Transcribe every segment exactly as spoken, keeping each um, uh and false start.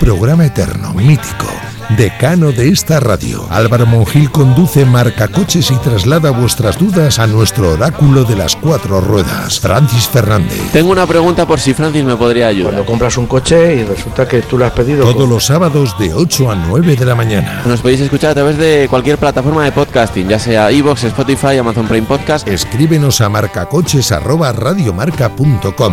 programa eterno, mítico, decano de esta radio. Álvaro Monjil conduce Marcacoches y traslada vuestras dudas a nuestro oráculo de las cuatro ruedas, Francis Fernández. Tengo una pregunta por si Francis me podría ayudar. Cuando compras un coche y resulta que tú lo has pedido... Todos con... los sábados de ocho a nueve de la mañana. Nos podéis escuchar a través de cualquier plataforma de podcasting, ya sea iVoox, Spotify, Amazon Prime Podcast. Escríbenos a marcacoches arroba radiomarca punto com.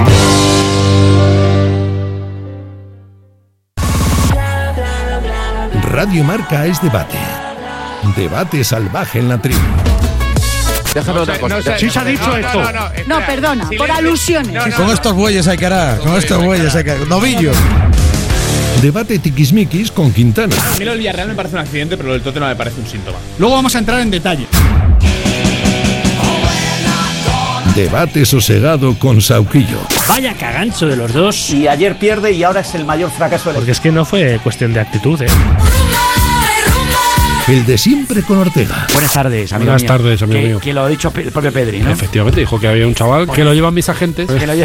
Radio Marca es debate. Debate salvaje en la tribu. Déjame no otra sé, cosa. no sé, Sí se ha dicho no, esto. No, no, no, No, espera, perdona, silencio. por alusiones. No, no, Con no. estos bueyes hay que hará, con estos bueyes hay que hará. Novillo. Debate tiquismiquis con Quintana. A mí lo del Villarreal me parece un accidente, pero lo del Tottenham me parece un síntoma. Luego vamos a entrar en detalle. Debate sosegado con Sauquillo. Vaya cagancho de los dos. Y ayer pierde y ahora es el mayor fracaso del equipo. Porque es que no fue cuestión de actitud, ¿eh? El de siempre con Ortega. Buenas tardes, amigo Buenas mío. tardes, amigo que, mío. Que lo ha dicho el propio Pedri, ¿no? Efectivamente, dijo que había un chaval que lo llevan mis agentes. Que lo lleva...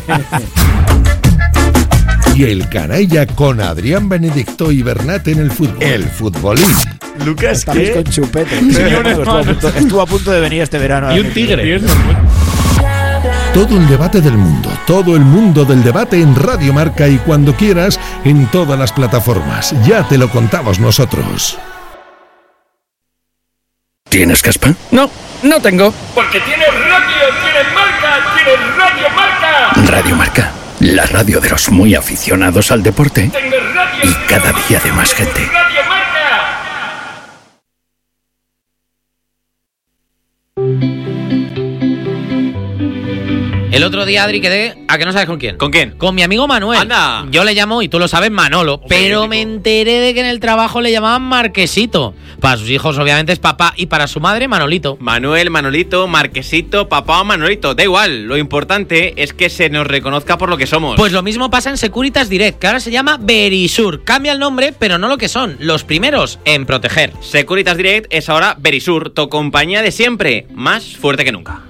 Y el canalla con Adrián Benedicto y Bernat en el fútbol. El futbolín. Lucas, Estamos con chupete. Señor, estuvo, a punto, estuvo a punto de venir este verano. Y un tigre. Todo el debate del mundo, todo el mundo del debate en Radio Marca y cuando quieras en todas las plataformas. Ya te lo contamos nosotros. ¿Tienes caspa? No, no tengo. Porque tienes radio, tienes marca, tienes Radio Marca. Radio Marca, la radio de los muy aficionados al deporte Tienes radio, y cada día de más gente. Radio Marca. El otro día, Adri, quedé... ¿A que no sabes con quién? ¿Con quién? Con mi amigo Manuel. Anda. Yo le llamo, y tú lo sabes, Manolo. Hombre, pero qué me rico. enteré de que en el trabajo le llamaban Marquesito. Para sus hijos, obviamente, es papá. Y para su madre, Manolito. Manuel, Manolito, Marquesito, papá o Manolito. Da igual, lo importante es que se nos reconozca por lo que somos. Pues lo mismo pasa en Securitas Direct, que ahora se llama Verisur. Cambia el nombre, pero no lo que son. Los primeros en proteger. Securitas Direct es ahora Verisur, tu compañía de siempre, más fuerte que nunca.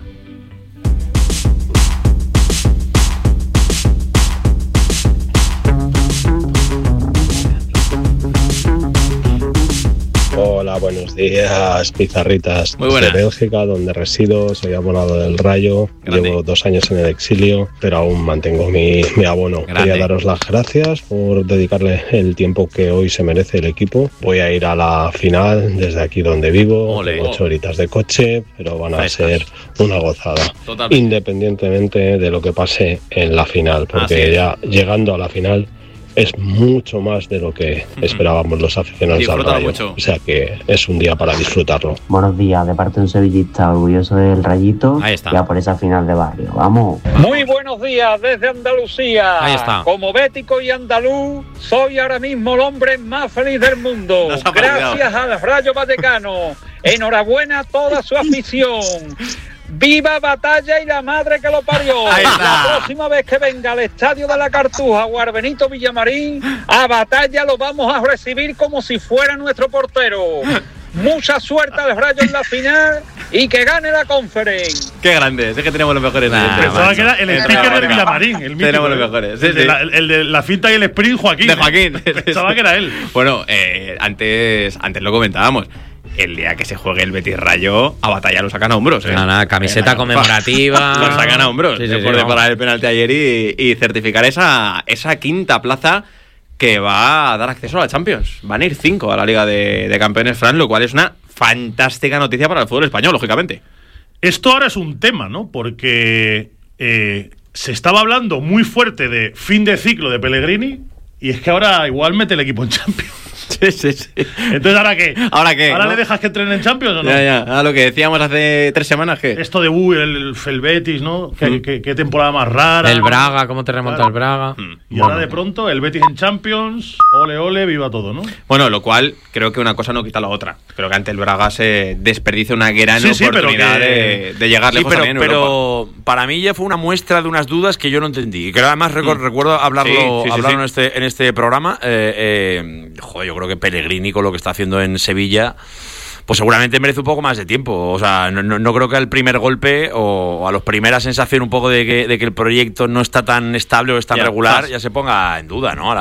Hola, buenos días, pizarritas. Muy buenas. Desde Bélgica, donde resido, soy abonado del Rayo. Grande. Llevo dos años en el exilio, pero aún mantengo mi, mi abono. Grande. Quería daros las gracias por dedicarle el tiempo que hoy se merece el equipo. Voy a ir a la final desde aquí donde vivo, Ole. ocho horitas de coche, pero van a Frescas. ser una gozada. Totalmente. Independientemente de lo que pase en la final, Así porque es. ya llegando a la final es mucho más de lo que esperábamos los aficionados al Disfrútalo Rayo. mucho. O sea que es un día para disfrutarlo. Buenos días, de parte de un sevillista orgulloso del Rayito. Ahí está. Ya por esa final de barrio. Vamos. Muy buenos días desde Andalucía. Ahí está. Como bético y andaluz, soy ahora mismo el hombre más feliz del mundo. Nos ha parecido. Gracias al Rayo Vallecano. Enhorabuena a toda su afición. ¡Viva Batalla y la madre que lo parió! Ahí está. La próxima vez que venga al Estadio de la Cartuja o al Benito Villamarín, a Batalla lo vamos a recibir como si fuera nuestro portero. Mucha suerte al Rayo en la final y que gane la Conference. Qué grande, es que tenemos los mejores. Nah, oyentes, Pensaba macho. que era el En sticker Radio de Marca. Villamarín, el mítico. Tenemos los ¿eh? mejores. Sí, el, de sí. la, el de la cinta y el sprint, Joaquín. De Joaquín. Pensaba que era él. Bueno, eh, antes, antes lo comentábamos. El día que se juegue el Betis Rayo, a Batalla lo sacan a hombros. ¿eh? Nada, nada, camiseta Eh, conmemorativa. Lo sacan a hombros. Sí, sí, después sí, de vamos. parar el penalti ayer y, y certificar esa, esa quinta plaza que va a dar acceso a la Champions. Van a ir cinco a la Liga de, de Campeones, Fran, lo cual es una fantástica noticia para el fútbol español, lógicamente. Esto ahora es un tema, ¿no? Porque eh, se estaba hablando muy fuerte de fin de ciclo de Pellegrini y es que ahora igual mete el equipo en Champions. Sí, sí, sí. Entonces, ¿ahora qué? ¿Ahora qué? ¿Ahora ¿no? le dejas que entrene en Champions o no? Ya, ya. A lo que decíamos hace tres semanas, que Esto de uh, el, el Betis, ¿no? Qué, Mm. qué- qué temporada más rara. El Braga, ¿cómo te remonta Claro. el Braga? Mm. Y ahora de pronto el Betis en Champions, ole, ole, viva todo, ¿no? Bueno, lo cual creo que una cosa no quita la otra. Creo que ante el Braga se desperdicia una gran Sí, sí, pero oportunidad que- de, de llegar Sí, lejos pero, también en Europa. pero para mí ya fue una muestra de unas dudas que yo no entendí. Y que además recu- Mm. recuerdo hablarlo, Sí, sí, sí, hablarlo sí. En, este, en este programa. Eh, eh, joder, yo creo que Pellegrini con lo que está haciendo en Sevilla, pues seguramente merece un poco más de tiempo. O sea, no, no, no creo que al primer golpe o a la primera sensación un poco de que, de que el proyecto no está tan estable o es tan Ya, regular, zas. ya se ponga en duda, ¿no?